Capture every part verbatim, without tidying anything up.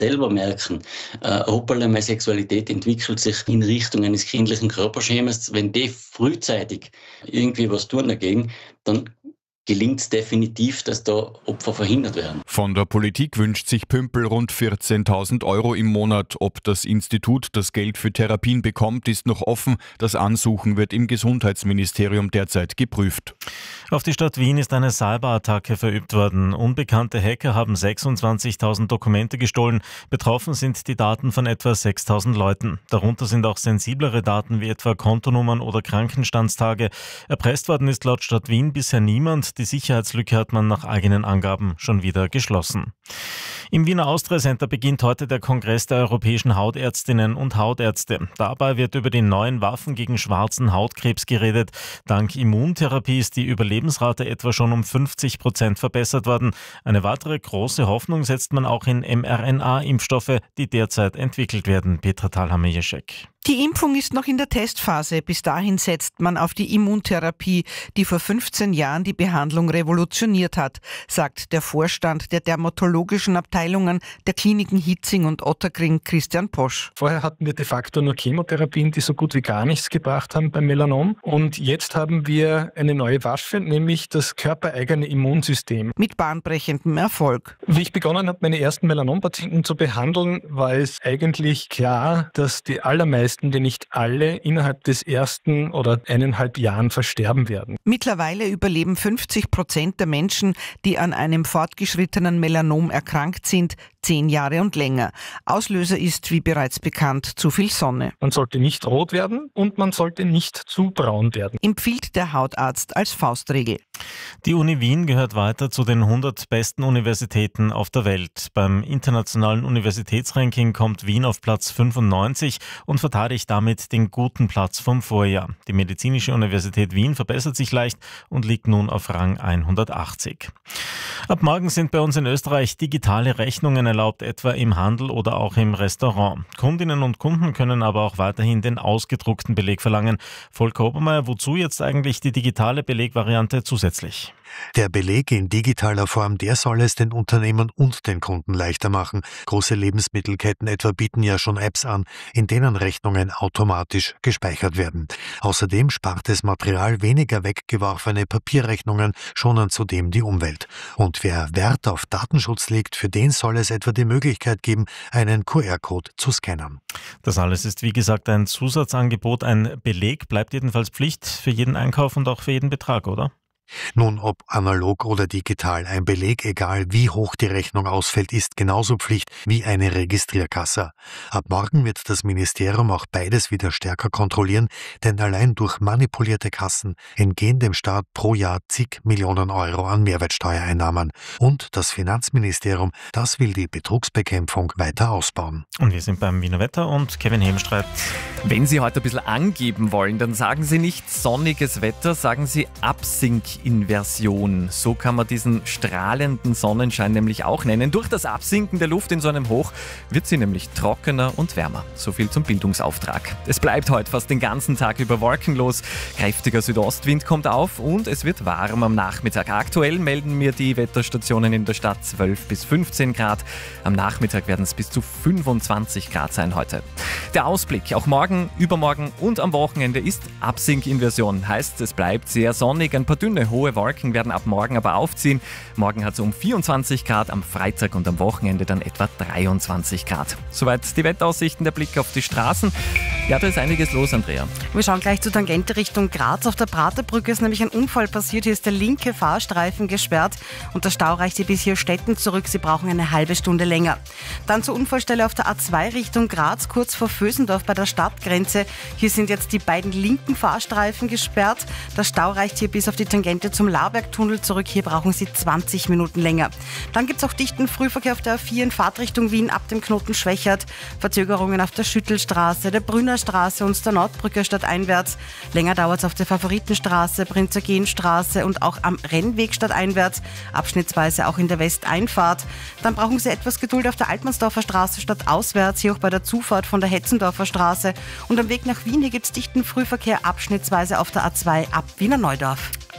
selber merken, äh, hoppala, meine Sexualität entwickelt sich in Richtung eines kindlichen Körperschemas, wenn die frühzeitig irgendwie was tun dagegen, dann gelingt es definitiv, dass da Opfer verhindert werden. Von der Politik wünscht sich Pümpel rund vierzehntausend Euro im Monat. Ob das Institut das Geld für Therapien bekommt, ist noch offen. Das Ansuchen wird im Gesundheitsministerium derzeit geprüft. Auf die Stadt Wien ist eine Cyberattacke verübt worden. Unbekannte Hacker haben sechsundzwanzigtausend Dokumente gestohlen. Betroffen sind die Daten von etwa sechstausend Leuten. Darunter sind auch sensiblere Daten wie etwa Kontonummern oder Krankenstandstage. Erpresst worden ist laut Stadt Wien bisher niemand. Die Sicherheitslücke hat man nach eigenen Angaben schon wieder geschlossen. Im Wiener Austria Center beginnt heute der Kongress der europäischen Hautärztinnen und Hautärzte. Dabei wird über die neuen Waffen gegen schwarzen Hautkrebs geredet. Dank Immuntherapie ist die Überlebensrate etwa schon um fünfzig Prozent verbessert worden. Eine weitere große Hoffnung setzt man auch in mRNA-Impfstoffe, die derzeit entwickelt werden. Petra Thalhammer-Jeschek. Die Impfung ist noch in der Testphase. Bis dahin setzt man auf die Immuntherapie, die vor fünfzehn Jahren die Behandlung revolutioniert hat, sagt der Vorstand der dermatologischen Abteilungen der Kliniken Hitzing und Ottakring, Christian Posch. Vorher hatten wir de facto nur Chemotherapien, die so gut wie gar nichts gebracht haben beim Melanom. Und jetzt haben wir eine neue Waffe, nämlich das körpereigene Immunsystem. Mit bahnbrechendem Erfolg. Wie ich begonnen habe, meine ersten Melanompatienten zu behandeln, war es eigentlich klar, dass die allermeisten, die nicht alle, innerhalb des ersten oder eineinhalb Jahren versterben werden. Mittlerweile überleben fünfzig Prozent der Menschen, die an einem fortgeschrittenen Melanom erkrankt sind, zehn Jahre und länger. Auslöser ist, wie bereits bekannt, zu viel Sonne. Man sollte nicht rot werden und man sollte nicht zu braun werden, empfiehlt der Hautarzt als Faustregel. Die Uni Wien gehört weiter zu den hundert besten Universitäten auf der Welt. Beim internationalen Universitätsranking kommt Wien auf Platz fünfundneunzig und verteidigt damit den guten Platz vom Vorjahr. Die Medizinische Universität Wien verbessert sich leicht und liegt nun auf Rang hundertachtzig. Ab morgen sind bei uns in Österreich digitale Rechnungen erlaubt, etwa im Handel oder auch im Restaurant. Kundinnen und Kunden können aber auch weiterhin den ausgedruckten Beleg verlangen. Volker Obermeier, wozu jetzt eigentlich die digitale Belegvariante zusätzlich? Der Beleg in digitaler Form, der soll es den Unternehmen und den Kunden leichter machen. Große Lebensmittelketten etwa bieten ja schon Apps an, in denen Rechnungen automatisch gespeichert werden. Außerdem spart es Material, weniger weggeworfene Papierrechnungen schonen zudem die Umwelt. Und wer Wert auf Datenschutz legt, für den soll es etwa die Möglichkeit geben, einen Q R-Code zu scannen. Das alles ist wie gesagt ein Zusatzangebot. Ein Beleg bleibt jedenfalls Pflicht für jeden Einkauf und auch für jeden Betrag, oder? Nun, ob analog oder digital, ein Beleg, egal wie hoch die Rechnung ausfällt, ist genauso Pflicht wie eine Registrierkasse. Ab morgen wird das Ministerium auch beides wieder stärker kontrollieren, denn allein durch manipulierte Kassen entgehen dem Staat pro Jahr zig Millionen Euro an Mehrwertsteuereinnahmen. Und das Finanzministerium, das will die Betrugsbekämpfung weiter ausbauen. Und wir sind beim Wiener Wetter und Kevin Hemstreit. Wenn Sie heute ein bisschen angeben wollen, dann sagen Sie nicht sonniges Wetter, sagen Sie Absinkinversion. So kann man diesen strahlenden Sonnenschein nämlich auch nennen. Durch das Absinken der Luft in so einem Hoch wird sie nämlich trockener und wärmer. So viel zum Bildungsauftrag. Es bleibt heute fast den ganzen Tag über wolkenlos. Kräftiger Südostwind kommt auf und es wird warm am Nachmittag. Aktuell melden mir die Wetterstationen in der Stadt zwölf bis fünfzehn Grad. Am Nachmittag werden es bis zu fünfundzwanzig Grad sein heute. Der Ausblick auch morgen, übermorgen und am Wochenende ist Absinkinversion. Heißt, es bleibt sehr sonnig. Ein paar dünne, hohe Wolken werden ab morgen aber aufziehen. Morgen hat es um vierundzwanzig Grad, am Freitag und am Wochenende dann etwa dreiundzwanzig Grad. Soweit die Wetteraussichten, der Blick auf die Straßen. Ja, da ist einiges los, Andrea. Wir schauen gleich zur Tangente Richtung Graz. Auf der Praterbrücke ist nämlich ein Unfall passiert. Hier ist der linke Fahrstreifen gesperrt und der Stau reicht Sie bis hier Stetten zurück. Sie brauchen eine halbe Stunde länger. Dann zur Unfallstelle auf der A zwei Richtung Graz, kurz vor Vösendorf bei der Stadtgrenze. Hier sind jetzt die beiden linken Fahrstreifen gesperrt. Der Stau reicht hier bis auf die Tangente zum Labergtunnel zurück. Hier brauchen Sie zwanzig Minuten länger. Dann gibt es auch dichten Frühverkehr auf der A vier in Fahrtrichtung Wien ab dem Knoten Schwächert. Verzögerungen auf der Schüttelstraße, der Brünner Straße und der Nordbrücke stadteinwärts. Länger dauert es auf der Favoritenstraße, Prinzergenstraße und auch am Rennweg stadteinwärts, abschnittsweise auch in der Westeinfahrt. Dann brauchen Sie etwas Geduld auf der Altmannsdorfer Straße stadtauswärts, hier auch bei der Zufahrt von der Hetzendorfer Straße. Und am Weg nach Wien, hier gibt es dichten Frühverkehr abschnittsweise auf der A zwei ab Wiener Neudorf.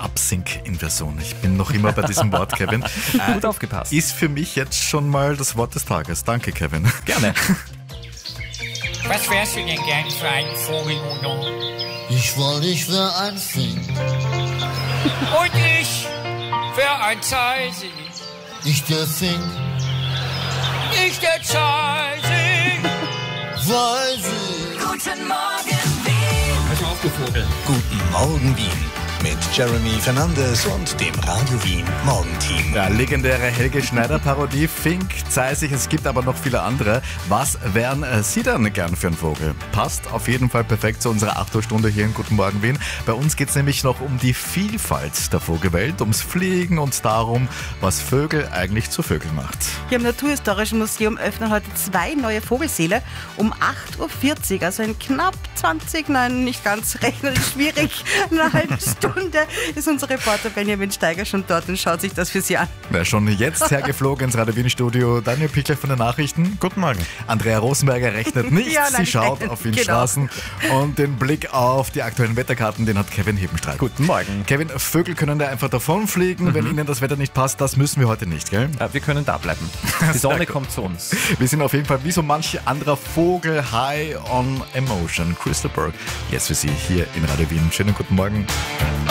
Absinkinversion. Ich bin noch immer bei diesem Wort, Kevin. Äh, Gut aufgepasst. Ist für mich jetzt schon mal das Wort des Tages. Danke, Kevin. Gerne. Was wärst du denn gern für einen Vogel, Uno? Ich wollte dich für ein Fink. Und ich für ein Zeisig. Ich der Fink. Ich der Zeisig. Weiß ich. Guten Morgen, Wien. Pass auf, du Vogel. Guten Morgen, Wien. Mit Jeremy Fernandes und dem Radio Wien Morgenteam. Ja, legendäre Helge Schneider-Parodie, Fink, Zeisig, es gibt aber noch viele andere. Was wären Sie denn gern für einen Vogel? Passt auf jeden Fall perfekt zu unserer acht Uhr Stunde hier in Guten Morgen Wien. Bei uns geht es nämlich noch um die Vielfalt der Vogelwelt, ums Fliegen und darum, was Vögel eigentlich zu Vögeln macht. Hier im Naturhistorischen Museum öffnen heute zwei neue Vogelsäle um acht Uhr vierzig, also in knapp zwanzig, nein, nicht ganz rechnerisch schwierig, eine halbe Stunde ist unser Reporter Benjamin Steiger schon dort und schaut sich das für Sie an. Wer schon jetzt hergeflogen ins Radio Wien Studio, Daniel Pichler von den Nachrichten. Guten Morgen. Andrea Rosenberger rechnet nicht, ja, nein, sie schaut rechnet, auf Wien genau. Straßen und den Blick auf die aktuellen Wetterkarten, den hat Kevin Hebenstreit. Guten Morgen. Kevin, Vögel können da einfach davonfliegen, mhm. wenn ihnen das Wetter nicht passt, das müssen wir heute nicht, gell? Ja, wir können da bleiben. Die Sonne kommt zu uns. Wir sind auf jeden Fall wie so manch anderer Vogel high on emotion. Crystal Burke, jetzt für Sie hier in Radio Wien. Schönen guten Morgen.